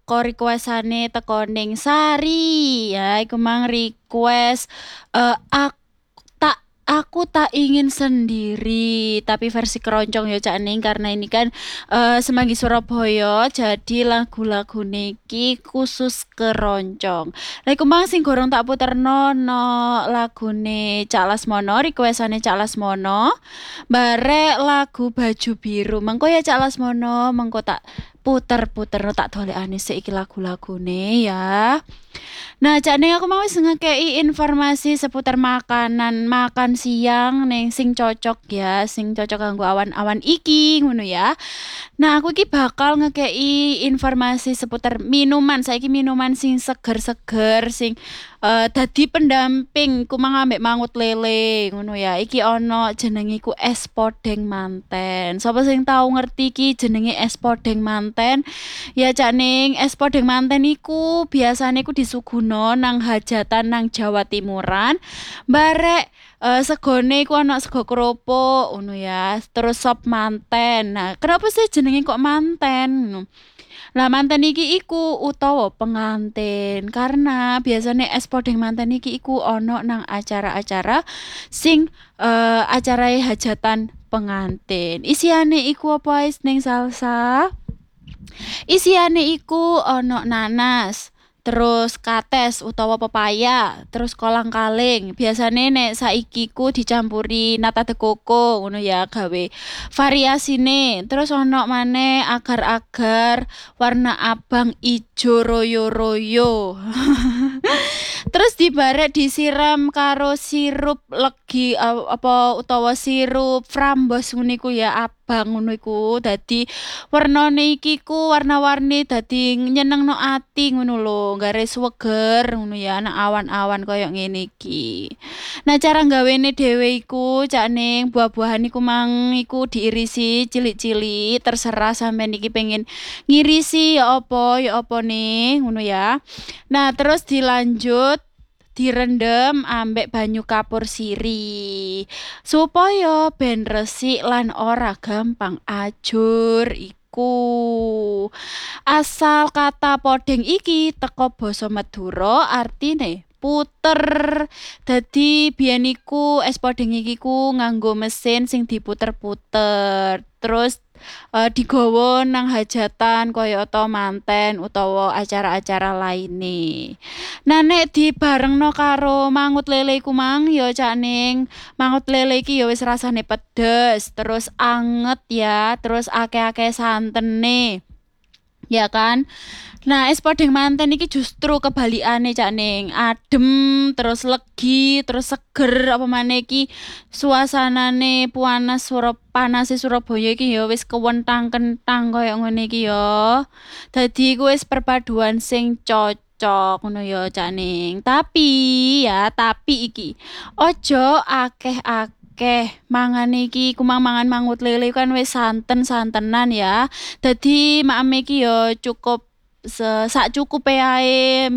teko requestane teko ning Sari ya iku mang request aku tak ingin sendiri tapi versi keroncong ya Cak Ning karena ini kan Semanggi Surabaya jadi lagu-lagu niki khusus keroncong. Lah iku mang sing gorong tak puterno no lagune Cak Lasmono requestane Cak Lasmono barek lagu Baju Biru mengko ya Cak Lasmono mengko tak puter-puter no tak dolekane sik iki lagu-lagune ya. Nah, Cak Ning aku mau wis ngekei informasi seputar makanan makan siang ning sing cocok ya, sing cocok kanggo awan-awan iki ngono ya. Nah, aku iki bakal ngekei informasi seputar minuman. Saiki minuman sing seger-seger sing dadi pendamping ku mang ambek mangut lele ngono ya. Iki ono jenenge iku es podeng manten. Sapa sing tau ngerti iki jenenge es podeng manten? Ya Cak Ning, es podeng manten iku biasane iku disuguhno nang hajatan nang Jawa Timuran. Barek segone iku ana sego keropok ngono ya. Terus sop manten. Nah, kenapa sih jenenge kok manten? Ngono. Lah manten iki iku utawa pengantin karena biasanya es podeng manten iki iku ono nang acara-acara sing acarae hajatan pengantin. Isiane iku apa is ning salsa? Isiane iku ono nanas, terus kates utawa pepaya, terus kolang-kaling. Biasane nek saiki ku dicampuri nata de coco ngono ya gawe variasine. Terus ono maneh agar-agar warna abang ijo royo-royo. Terus dibarek disiram karo sirup legi apa utawa sirup frambos ngono iku ya abang ngono iku. Dadi warnane iki ku warna-warni dadi nyenengno ati ngono lho, garis weger ngono ya nang awan-awan koyo ngene iki. Nah, cara gawene dhewe iku Cak Ning buah-buahan iku mang iku diirisi cilik-cilik, terserah sampean iki pengen ngirisi ya apa nih ngono ya. Nah, terus dilanjut direndam ambek banyu kapur siri supaya ben resik lan ora gampang ajur iku. Asal kata podeng iki teko basa Madura artine puter. Dadi biyen iku es podeng iki ku nganggo mesin sing diputer-puter. Terus digawa nang hajatan kayata manten utawa acara-acara laine. Nah, nek dibarengno karo mangut lele iku mang ya Cak Ning, mangut lele iki ya wis rasane pedes, terus anget ya, terus akeh-akeh santene. Ya kan? Nah, es podeng manten iki justru kebalikane Cak Ning. Adem, terus legi, terus seger apa maneh iki suasanane panase Surabaya iki ya wis kewentang-kentang koyo ngene iki ya. Dadi iku wis perpaduan sing cocok ngono ya Cak Ning. Tapi iki ojo akeh-akeh mangan iki kumang mangan mangut lele kan wis santen-santenan ya. Dadi makame iki ya cukup sak cukupe ae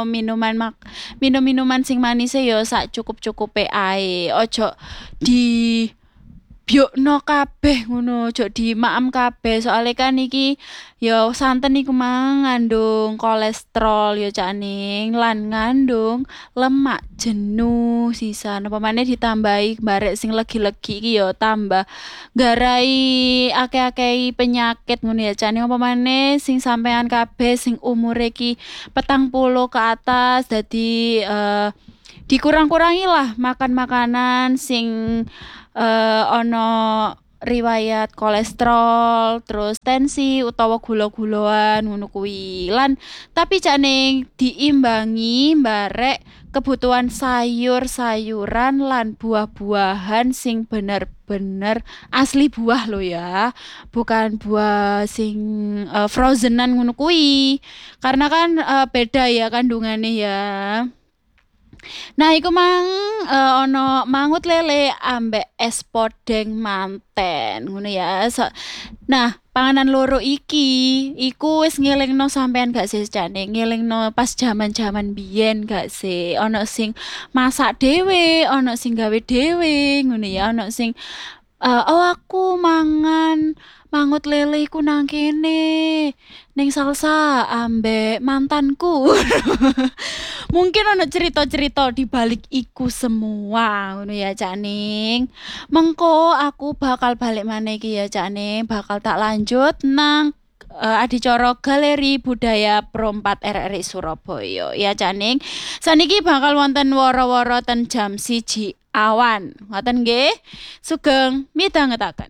minum minuman sing manis ya sak cukup-cukupe ae. Ojo di biokno kabeh ngono, ojo dimaem kabeh soalnya kan iki ya santen iku mang ngandung kolesterol ya Cak Ning lan ngandung lemak jenuh sisan apa maneh ditambahi barek sing legi-legi iki ya tambah garai akeh-akeh penyakit ngono ya Cak Ning apa maneh sing sampean kabeh sing umure iki 40 ke atas dadi dikurang-kurangi lah makan makanan sing ono riwayat kolesterol, terus tensi utawa gula-gulaan ngono kuwi. Lan tapi Cak Ning diimbangi barek kebutuhan sayur-sayuran lan buah-buahan sing bener-bener asli buah lo ya. Bukan buah sing frozenan ngono kuwi. Karena kan beda ya kandungannya ya. Nah, iku mang ono mangut lele ambek es podeng manten ngono ya. Nah, panganan loro iki iku wis ngelingno sampean gak sih jane ngelingno pas jaman-jaman biyen gak sih ono sing masak dhewe, ono sing gawe dhewe ngono ya, ono sing Oh aku mangan mangut lele iku nang kene, ning Salsa ambek mantanku. Mungkin ana cerita-cerita di balik iku semua ngono ya Cak Ning. Mengko aku bakal balik maneh iki ya Cak Ning, bakal tak lanjut nang adicara Galeri Budaya Pro 4 RRI Surabaya ya Cak Ning. Saniki bakal wonten woro-woro ten jam 1 awan. Ngoten nggih. Sugeng midhangetaken.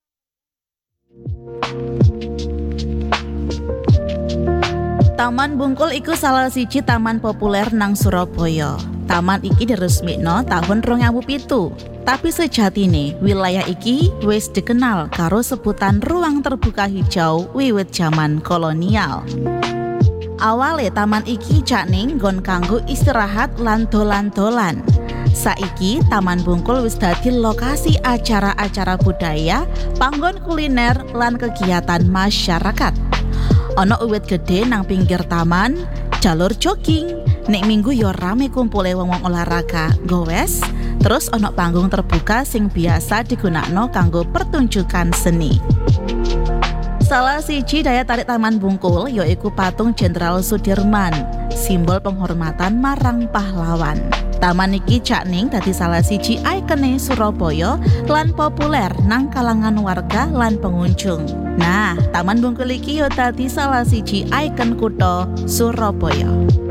Taman Bungkul iku salah siji taman populer nang Surabaya. Taman iki diresmikno tahun 2007. Tapi sejatine wilayah iki wis dikenal karo sebutan ruang terbuka hijau wiwit zaman kolonial. Awale taman iki Cak Ning nggon kanggo istirahat lan dolan-dolan. Saiki Taman Bungkul wis dadi lokasi acara-acara budaya, panggon kuliner lan kegiatan masyarakat. Ono uwit gede nang pinggir taman, jalur jogging, nek minggu yo rame kumpule wong-wong olahraga, gowes. Terus ono panggung terbuka sing biasa digunakno kanggo pertunjukan seni. Salah siji daya tarik Taman Bungkul yaiku patung Jenderal Sudirman, simbol penghormatan marang pahlawan. Taman iki Cak Ning dadi salah siji ikone Surabaya lan populer nang kalangan warga lan pengunjung. Nah, Taman Bungkul iki yo dadi salah siji ikon kutha Surabaya.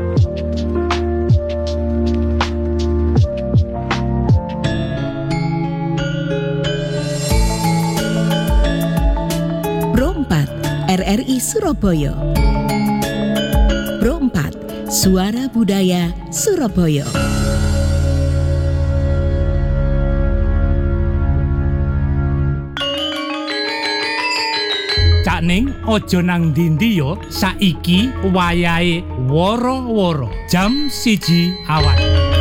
Pro 4 RRI Surabaya. Pro 4 Suara Budaya Surabaya. Cak Ning ojo nang ndi yo, saiki wayahe woro-woro jam 1 awan.